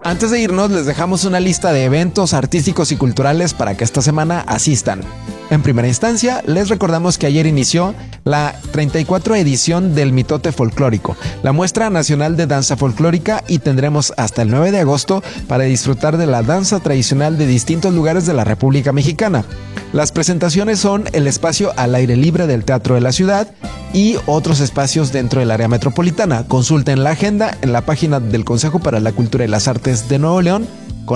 Antes de irnos, les dejamos una lista de eventos artísticos y culturales para que esta semana asistan. En primera instancia, les recordamos que ayer inició la 34 edición del Mitote Folclórico, la muestra nacional de danza folclórica, y tendremos hasta el 9 de agosto para disfrutar de la danza tradicional de distintos lugares de la República Mexicana. Las presentaciones son el espacio al aire libre del Teatro de la Ciudad y otros espacios dentro del área metropolitana. Consulten la agenda en la página del Consejo para la Cultura y las Artes de Nuevo León,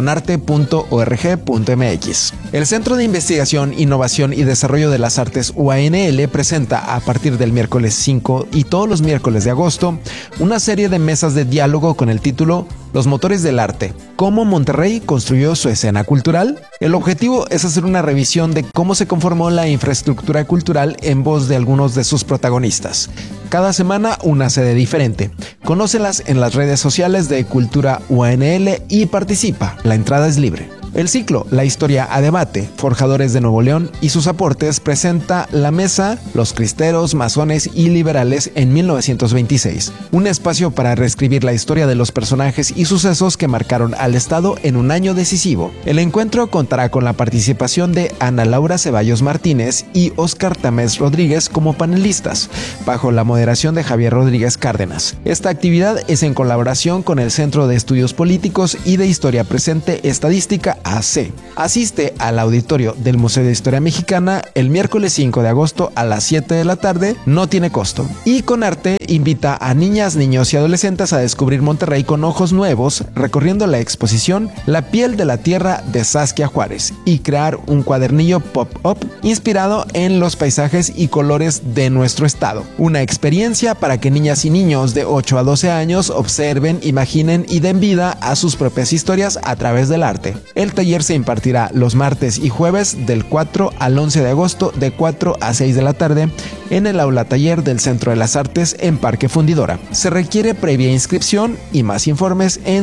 conarte.org.mx. El Centro de Investigación, Innovación y Desarrollo de las Artes UANL presenta a partir del miércoles 5 y todos los miércoles de agosto una serie de mesas de diálogo con el título Los motores del arte, ¿cómo Monterrey construyó su escena cultural? El objetivo es hacer una revisión de cómo se conformó la infraestructura cultural en voz de algunos de sus protagonistas. Cada semana una sede diferente. Conócelas en las redes sociales de Cultura UANL y participa. La entrada es libre. El ciclo La Historia a Debate, Forjadores de Nuevo León y sus aportes presenta la mesa Los Cristeros, Masones y Liberales en 1926, un espacio para reescribir la historia de los personajes y sucesos que marcaron al Estado en un año decisivo. El encuentro contará con la participación de Ana Laura Ceballos Martínez y Óscar Tamés Rodríguez como panelistas, bajo la moderación de Javier Rodríguez Cárdenas. Esta actividad es en colaboración con el Centro de Estudios Políticos y de Historia Presente Estadística AC. Asiste al auditorio del Museo de Historia Mexicana el miércoles 5 de agosto a las 7 de la tarde, no tiene costo. Y Conarte invita a niñas, niños y adolescentes a descubrir Monterrey con ojos nuevos, recorriendo la exposición La piel de la tierra de Saskia Juárez y crear un cuadernillo pop-up inspirado en los paisajes y colores de nuestro estado. Una experiencia para que niñas y niños de 8 a 12 años observen, imaginen y den vida a sus propias historias a través del arte. El taller se impartirá los martes y jueves del 4 al 11 de agosto de 4 a 6 de la tarde en el aula taller del Centro de las Artes en Parque Fundidora. Se requiere previa inscripción y más informes en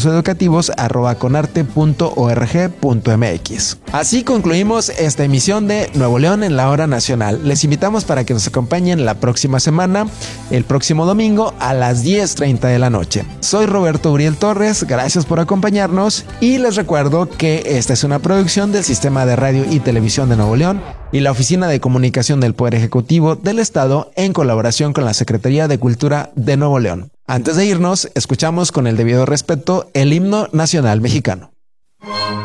servicioseducativos@conarte.org.mx. Así concluimos esta emisión de Nuevo León en la Hora Nacional. Les invitamos para que nos acompañen la próxima semana, el próximo domingo a las 10:30 de la noche. Soy Roberto Uriel Torres, gracias por acompañarnos y les recuerdo que esta es una producción del Sistema de Radio y Televisión de Nuevo León y la Oficina de Comunicación del Poder Ejecutivo del Estado en colaboración con la Secretaría de Cultura de Nuevo León. Antes de irnos, escuchamos con el debido respeto el himno nacional mexicano.